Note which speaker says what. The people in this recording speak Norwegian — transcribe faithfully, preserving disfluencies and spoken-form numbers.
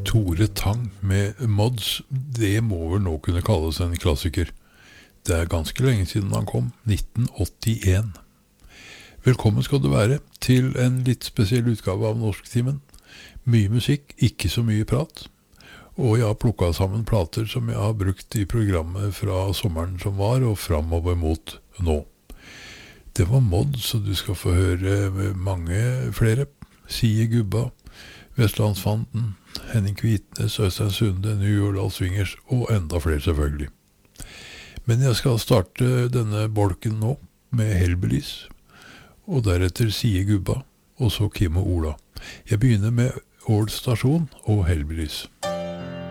Speaker 1: Tore Tang med Mods, det må vel nå kunne kalles en klassiker. Det er ganske lenge siden han kom, nitten åttien. Velkommen skal du være til en litt spesiell utgave av Norsktimen. Mye musikk, ikke så mye prat. Og jeg har plukket sammen plater som jeg har brukt i programmet fra sommeren som var, og fremover mot nå. Det var Mods, så du skal få høre mange flere. Sie Gubba, Vestlandsfanden, Henning Kvitnes, Øystein Sunde, New York Swingers og enda flere selvfølgelig. Men jeg skal starte denne bolken nå med Hellbillies, og deretter Sie Gubba, og så Kim og Ola. Jeg begynner med Ål Stasjon og Hellbillies.